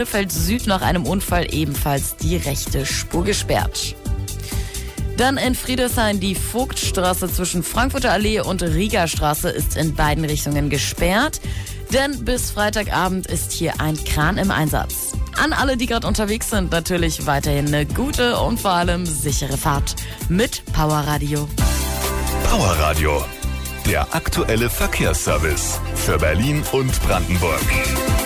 Feld Süd nach einem Unfall ebenfalls die rechte Spur gesperrt. Dann in Friedrichshain die Vogtstraße zwischen Frankfurter Allee und Riegerstraße ist in beiden Richtungen gesperrt, denn bis Freitagabend ist hier ein Kran im Einsatz. An alle, die gerade unterwegs sind, natürlich weiterhin eine gute und vor allem sichere Fahrt mit Powerradio. Powerradio, der aktuelle Verkehrsservice für Berlin und Brandenburg.